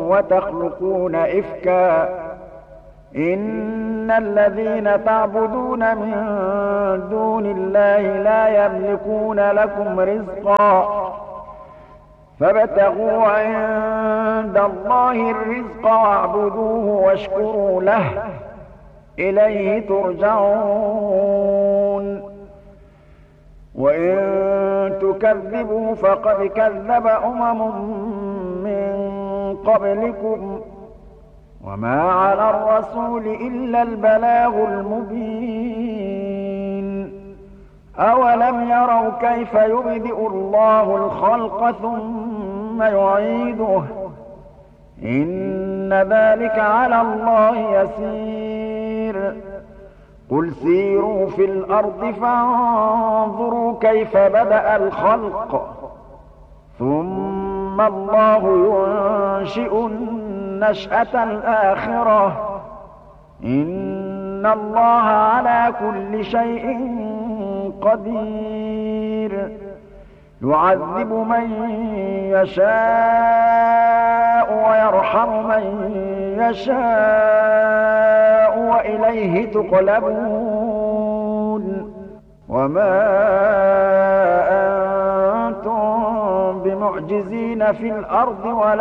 وتخلقون إفكا إن الذين تعبدون من دون الله لا يملكون لكم رزقا فابتغوا عند الله الرزق واعبدوه واشكروا له إليه ترجعون وإن تكذبوا فقد كذب من قبلكم وما على الرسول إلا البلاغ المبين أولم يروا كيف يبدئ الله الخلق ثم يعيده إن ذلك على الله يسير قل سيروا في الأرض فانظروا كيف بدأ الخلق ثم الله ينشئ النشأة الآخرة إن الله على كل شيء قدير يعذب من يشاء ويرحم من يشاء وإليه تقلبون وما أنتم بمعجزين في الأرض ولا